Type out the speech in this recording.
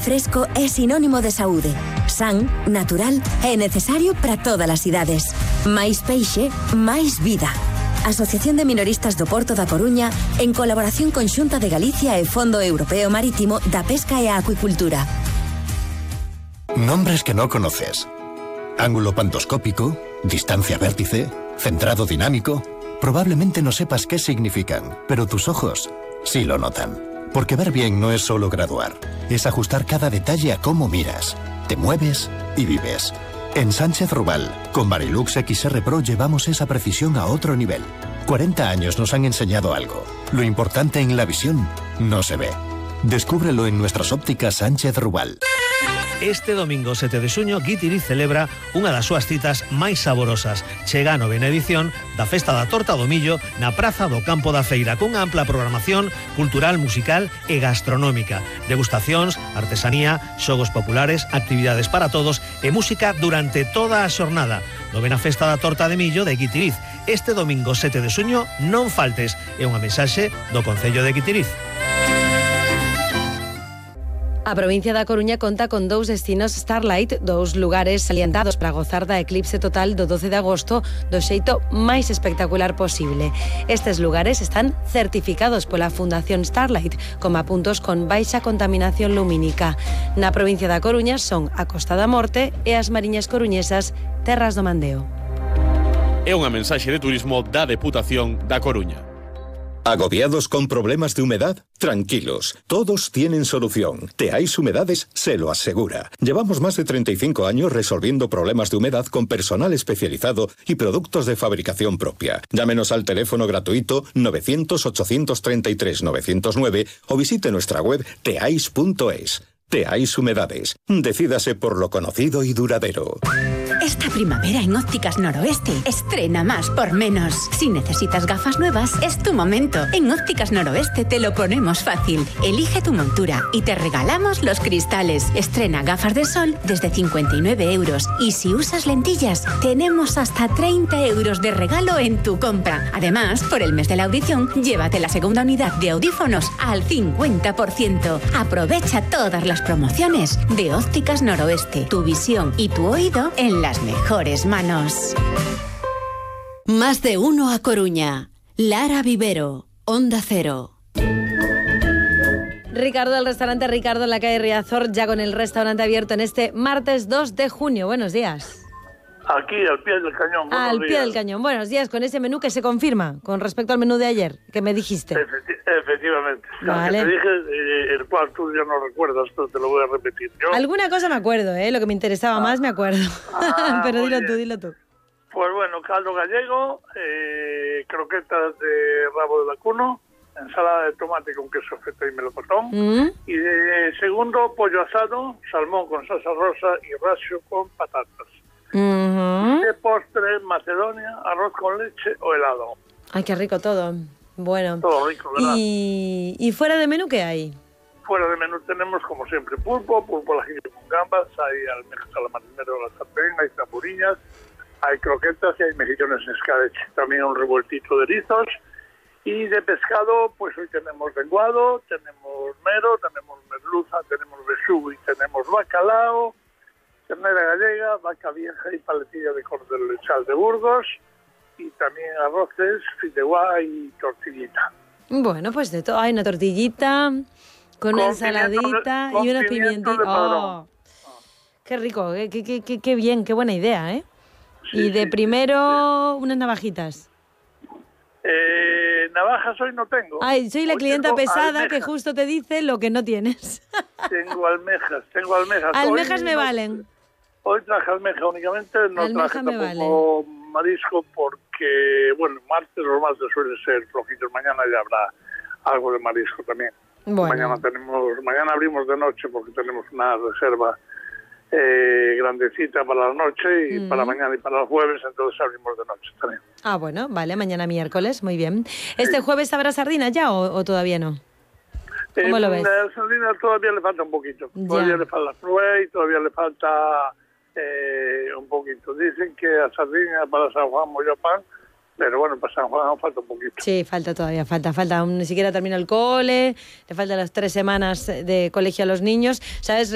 fresco é sinónimo de saúde. San, natural e necesario para todas as idades. Máis peixe, máis vida. Asociación de Minoristas do Porto da Coruña, en colaboración con Xunta de Galicia e Fondo Europeo Marítimo da Pesca e a Acuicultura. Nombres que no conoces. Ángulo pantoscópico, distancia vértice, centrado dinámico. Probablemente no sepas qué significan, pero tus ojos sí lo notan. Porque ver bien no es solo graduar, es ajustar cada detalle a cómo miras, te mueves y vives. En Sánchez Rubal, con Marilux XR Pro llevamos esa precisión a otro nivel. 40 años nos han enseñado algo. Lo importante en la visión no se ve. Descúbrelo en nuestras ópticas Sánchez Rubal. Este domingo 7 de xuño, Guitiriz celebra unha das súas citas máis saborosas. Chega a novena edición da Festa da Torta do Millo na Praza do Campo da Feira, cunha ampla programación cultural, musical e gastronómica. Degustacións, artesanía, xogos populares, actividades para todos e música durante toda a xornada. Novena Festa da Torta de Millo de Guitiriz. Este domingo 7 de xuño non faltes. É unha mensaxe do Concello de Guitiriz. A provincia da Coruña conta con 2 destinos Starlight, 2 lugares salientados para gozar da eclipse total do 12 de agosto do xeito máis espectacular posible. Estes lugares están certificados pola Fundación Starlight como puntos con baixa contaminación lumínica. Na provincia da Coruña son a Costa da Morte e as mariñas coruñesas Terras do Mandeo. É unha mensaxe de turismo da Deputación da Coruña. ¿Agobiados con problemas de humedad? Tranquilos, todos tienen solución. Teais Humedades se lo asegura. Llevamos más de 35 años resolviendo problemas de humedad con personal especializado y productos de fabricación propia. Llámenos al teléfono gratuito 900-833-909 o visite nuestra web teais.es. Teais Humedades. Decídase por lo conocido y duradero. Esta primavera en Ópticas Noroeste estrena más por menos. Si necesitas gafas nuevas, es tu momento. En Ópticas Noroeste te lo ponemos fácil. Elige tu montura y te regalamos los cristales. Estrena gafas de sol desde 59 euros. Y si usas lentillas, tenemos hasta 30 euros de regalo en tu compra. Además, por el mes de la audición, llévate la segunda unidad de audífonos al 50%. Aprovecha todas las promociones de Ópticas Noroeste. Tu visión y tu oído en las mejores manos. Más de uno a Coruña. Lara Vivero, Onda Cero. Ricardo del restaurante Ricardo en la calle Riazor, ya con el restaurante abierto en este martes 2 de junio. Buenos días. Aquí, al pie del cañón. Al pie del cañón. Buenos días, con ese menú que se confirma con respecto al menú de ayer, que me dijiste. Efectivamente. Vale. Te dije, el cual tú ya no recuerdas, pero te lo voy a repetir yo. Alguna cosa me acuerdo, lo que me interesaba más me acuerdo. Pero dilo tú. Pues bueno, caldo gallego, croquetas de rabo de vacuno, ensalada de tomate con queso feta y melocotón. Y de segundo, pollo asado, salmón con salsa rosa y rasio con patatas. De postre, macedonia, arroz con leche o helado. Ay, qué rico todo. Bueno. Todo rico, ¿verdad? ¿Y fuera de menú qué hay? Fuera de menú tenemos, como siempre, pulpo al ajillo con gambas, hay almejas al marinero de la sartén, hay zamburillas, hay croquetas y hay mejillones en escabeche. También un revueltito de erizos. Y de pescado, pues hoy tenemos lenguado, tenemos mero, tenemos merluza, tenemos besugo y tenemos bacalao, ternera gallega, vaca vieja y paletilla de cordero lechal de Burgos, y también arroces, fideuá y tortillita. Bueno, pues de todo. Hay una tortillita con una ensaladita y unos pimientos. ¡Oh! Qué rico, qué bien, qué buena idea, ¿eh? Sí, y de primero, unas navajitas. Navajas hoy no tengo. Ay, soy la clienta pesada almejas. Que justo te dice lo que no tienes. Tengo almejas. Almejas hoy me valen. Hoy traje almeja únicamente, no almeja traje tampoco marisco porque, bueno, martes los martes suelen ser flojitos. Mañana ya habrá algo de marisco también. Bueno. Mañana abrimos de noche porque tenemos una reserva grandecita para la noche y para mañana y para el jueves, entonces abrimos de noche también. Ah, bueno, vale, mañana miércoles, muy bien. ¿Este jueves habrá sardina ya o todavía no? ¿Cómo lo ves? La sardina todavía le falta un poquito. Todavía le falta prueba y todavía le falta un poquito. Dicen que a sardina para San Juan molló pan, pero bueno, para San Juan falta un poquito. Sí, falta todavía, falta. Ni siquiera termina el cole, le faltan las 3 semanas de colegio a los niños. ¿Sabes?